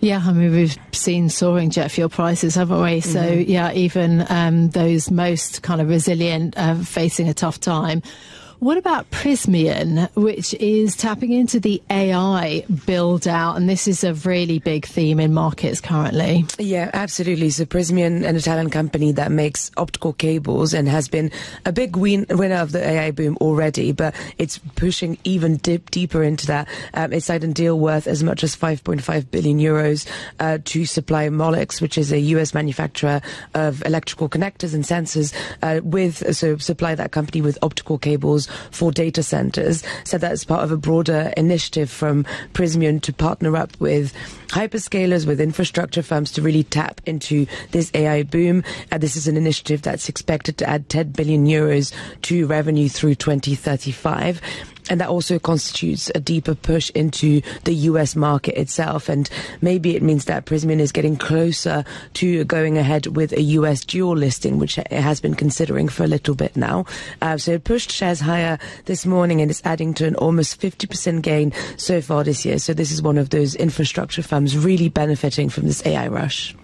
Yeah, I mean, we've seen soaring jet fuel prices, haven't we? So, yeah, even those most kind of resilient facing a tough time. What about Prysmian, which is tapping into the AI build-out? And this is a really big theme in markets currently. Yeah, absolutely. So Prysmian, an Italian company that makes optical cables and has been a big winner of the AI boom already, but it's pushing even deeper into that. It signed a deal worth as much as 5.5 billion euros to supply Molex, which is a US manufacturer of electrical connectors and sensors, so supply that company with optical cables for data centers. So that's part of a broader initiative from Prysmian to partner up with hyperscalers, with infrastructure firms to really tap into this AI boom. This is an initiative that's expected to add 10 billion euros to revenue through 2035. And that also constitutes a deeper push into the US market itself. And maybe it means that Prysmian is getting closer to going ahead with a US dual listing, which it has been considering for a little bit now. So it pushed shares higher this morning and it's adding to an almost 50% gain so far this year. So this is one of those infrastructure firms really benefiting from this AI rush.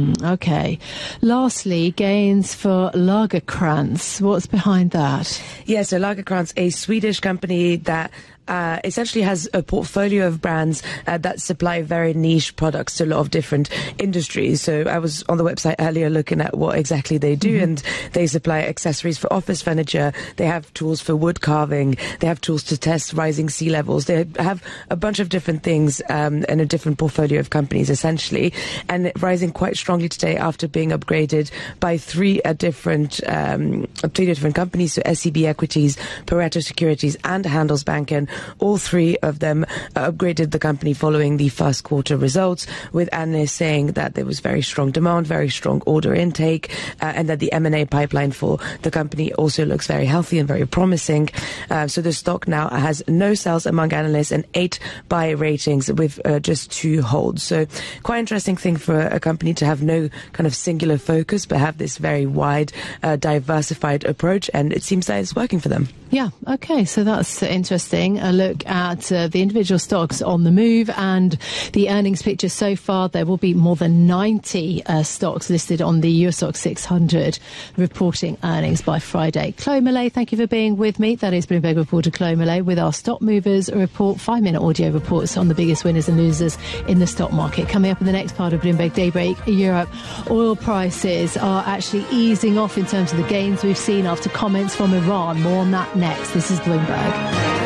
Okay. Lastly, gains for Lagercrantz. What's behind that? Yeah, so Lagercrantz, a Swedish company that essentially has a portfolio of brands that supply very niche products to a lot of different industries. So I was on the website earlier looking at what exactly they do, and they supply accessories for office furniture. They have tools for wood carving. They have tools to test rising sea levels. They have a bunch of different things and a different portfolio of companies, essentially, and rising quite strongly today after being upgraded by three different companies, so SEB Equities, Pareto Securities, and Handelsbanken. All three of them upgraded the company following the first quarter results, with analysts saying that there was very strong demand, very strong order intake, and that the M&A pipeline for the company also looks very healthy and very promising. So the stock now has no sells among analysts and 8 buy ratings with just 2 holds. So quite interesting thing for a company to have no kind of singular focus, but have this very wide, diversified approach, and it seems that it's working for them. Yeah, okay, so that's interesting. A look at the individual stocks on the move and the earnings picture so far. There will be more than 90 stocks listed on the US Stock 600 reporting earnings by Friday. Chloe Millay, thank you for being with me. That is Bloomberg reporter Chloe Millay with our Stock Movers report, 5-minute audio reports on the biggest winners and losers in the stock market. Coming up in the next part of Bloomberg Daybreak Europe, oil prices are actually easing off in terms of the gains we've seen after comments from Iran. More on that next. This is Bloomberg.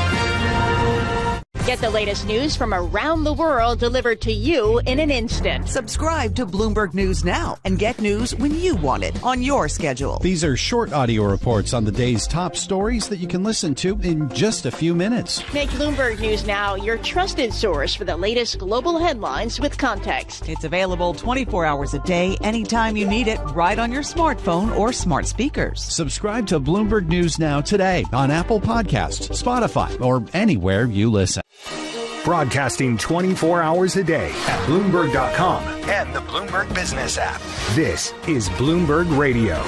Get the latest news from around the world delivered to you in an instant. Subscribe to Bloomberg News now and get news when you want it on your schedule. These are short audio reports on the day's top stories that you can listen to in just a few minutes. Make Bloomberg News Now your trusted source for the latest global headlines with context. It's available 24 hours a day, anytime you need it, right on your smartphone or smart speakers. Subscribe to Bloomberg News Now today on Apple Podcasts, Spotify, or anywhere you listen. Broadcasting 24 hours a day at Bloomberg.com and the Bloomberg Business app. This is Bloomberg Radio.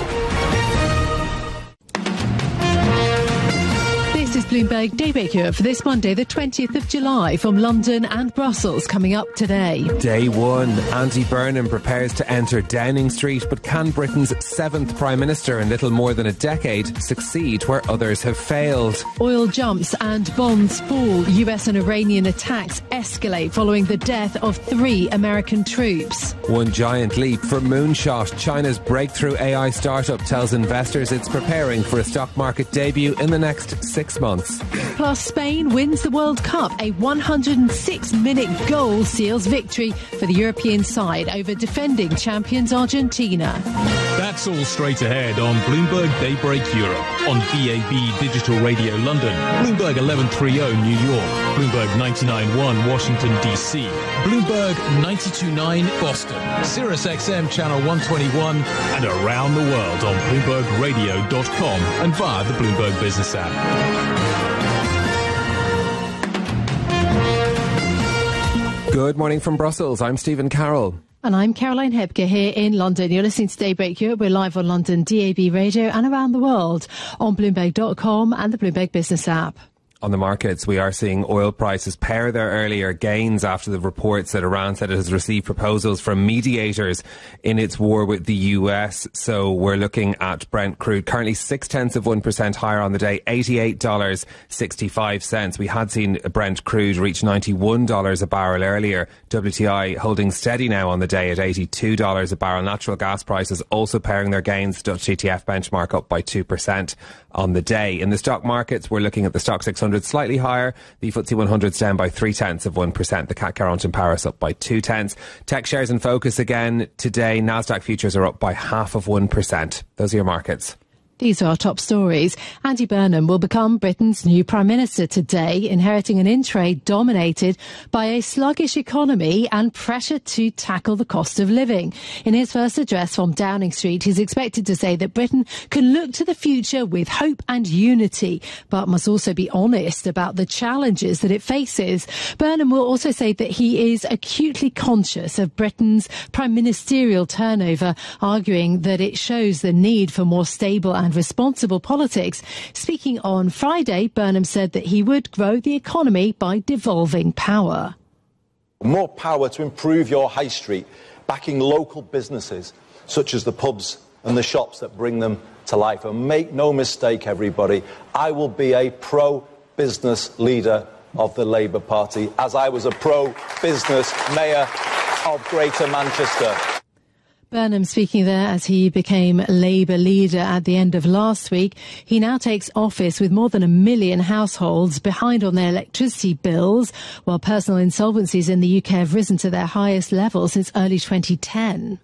This is Bloomberg Daybreak Europe for this Monday, the 20th of July, from London and Brussels, coming up today. Day 1. Andy Burnham prepares to enter Downing Street, but can Britain's 7th Prime Minister in little more than a decade succeed where others have failed? Oil jumps and bonds fall. US and Iranian attacks escalate following the death of 3 American troops. One giant leap for Moonshot. China's breakthrough AI startup tells investors it's preparing for a stock market debut in the next 6 months. Plus, Spain wins the World Cup. A 106-minute goal seals victory for the European side over defending champions Argentina. That's all straight ahead on Bloomberg Daybreak Europe, on DAB Digital Radio London, Bloomberg 1130 New York, Bloomberg 99.1 Washington DC, Bloomberg 92.9 Boston, Sirius XM Channel 121, and around the world on BloombergRadio.com and via the Bloomberg Business app. Good morning from Brussels. I'm Stephen Carroll. And I'm Caroline Hebke here in London. You're listening to Daybreak Europe. We're live on London DAB Radio and around the world on Bloomberg.com and the Bloomberg Business app. On the markets, we are seeing oil prices pare their earlier gains after the reports that Iran said it has received proposals from mediators in its war with the US. So we're looking at Brent crude currently 0.6% higher on the day, $88.65. We had seen Brent crude reach $91 a barrel earlier. WTI holding steady now on the day at $82 a barrel. Natural gas prices also paring their gains. Dutch TTF benchmark up by 2% on the day. In the stock markets, we're looking at the Stock 600 slightly higher. The FTSE 100's down by 0.3%. The CAC 40 in Paris up by 0.2. Tech shares in focus again today. Nasdaq futures are up by 0.5%. Those are your markets. These are our top stories. Andy Burnham will become Britain's new Prime Minister today, inheriting an in-trade dominated by a sluggish economy and pressure to tackle the cost of living. In his first address from Downing Street, he's expected to say that Britain can look to the future with hope and unity, but must also be honest about the challenges that it faces. Burnham will also say that he is acutely conscious of Britain's prime ministerial turnover, arguing that it shows the need for more stable and responsible politics. Speaking on Friday, Burnham said that he would grow the economy by devolving power. More power to improve your high street, backing local businesses such as the pubs and the shops that bring them to life. And make no mistake, everybody, I will be a pro-business leader of the Labour Party, as I was a pro-business mayor of Greater Manchester. Burnham speaking there as he became Labour leader at the end of last week. He now takes office with more than 1 million households behind on their electricity bills, while personal insolvencies in the UK have risen to their highest level since early 2010.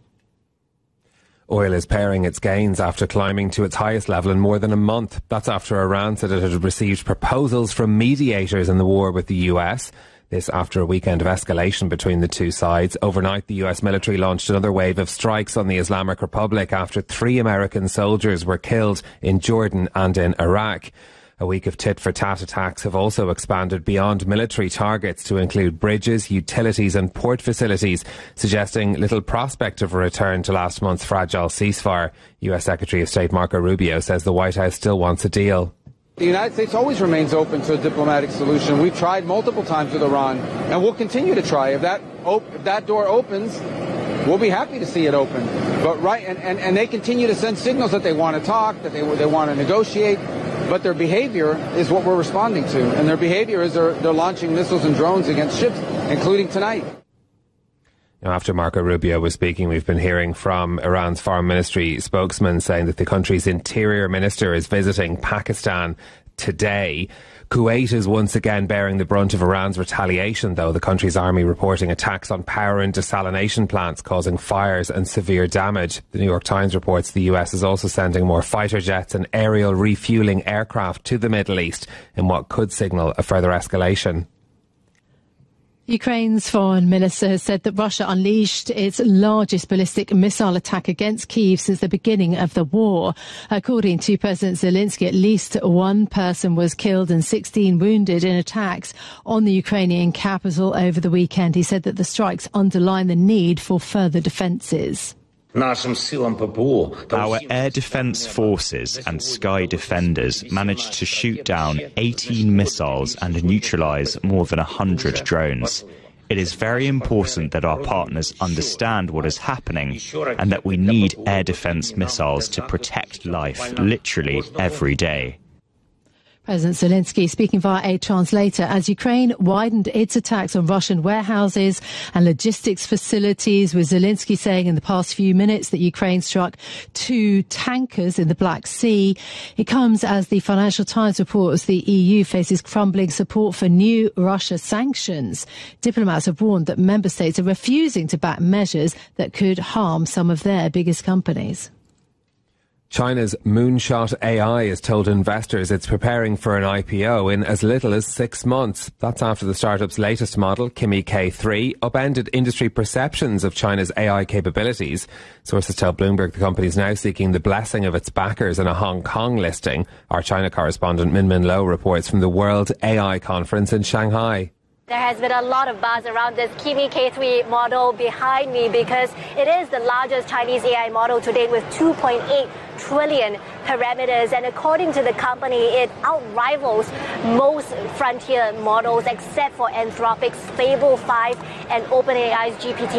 Oil is paring its gains after climbing to its highest level in more than a month. That's after Iran said it had received proposals from mediators in the war with the US. This after a weekend of escalation between the two sides. Overnight, the US military launched another wave of strikes on the Islamic Republic after 3 American soldiers were killed in Jordan and in Iraq. A week of tit-for-tat attacks have also expanded beyond military targets to include bridges, utilities and port facilities, suggesting little prospect of a return to last month's fragile ceasefire. US Secretary of State Marco Rubio says the White House still wants a deal. The United States always remains open to a diplomatic solution. We've tried multiple times with Iran, and we'll continue to try. If that door opens, we'll be happy to see it open. But and they continue to send signals that they want to talk, that they want to negotiate, but their behavior is what we're responding to. And their behavior is they're launching missiles and drones against ships, including tonight. Now, after Marco Rubio was speaking, we've been hearing from Iran's foreign ministry spokesman saying that the country's interior minister is visiting Pakistan today. Kuwait is once again bearing the brunt of Iran's retaliation, though. The country's army reporting attacks on power and desalination plants, causing fires and severe damage. The New York Times reports the US is also sending more fighter jets and aerial refuelling aircraft to the Middle East in what could signal a further escalation. Ukraine's foreign minister has said that Russia unleashed its largest ballistic missile attack against Kyiv since the beginning of the war. According to President Zelensky, at least 1 person was killed and 16 wounded in attacks on the Ukrainian capital over the weekend. He said that the strikes underline the need for further defences. Our air defence forces and sky defenders managed to shoot down 18 missiles and neutralise more than 100 drones. It is very important that our partners understand what is happening and that we need air defence missiles to protect life literally every day. President Zelensky speaking via a translator as Ukraine widened its attacks on Russian warehouses and logistics facilities, with Zelensky saying in the past few minutes that Ukraine struck 2 tankers in the Black Sea. It comes as the Financial Times reports the EU faces crumbling support for new Russia sanctions. Diplomats have warned that member states are refusing to back measures that could harm some of their biggest companies. China's Moonshot AI has told investors it's preparing for an IPO in as little as 6 months. That's after the startup's latest model, Kimi K3, upended industry perceptions of China's AI capabilities. Sources tell Bloomberg the company is now seeking the blessing of its backers in a Hong Kong listing. Our China correspondent Min Min Lo reports from the World AI Conference in Shanghai. There has been a lot of buzz around this Kimi K3 model behind me because it is the largest Chinese AI model to date with 2.8 trillion parameters. And according to the company, it outrivals most frontier models except for Anthropic's Fable 5 and OpenAI's GPT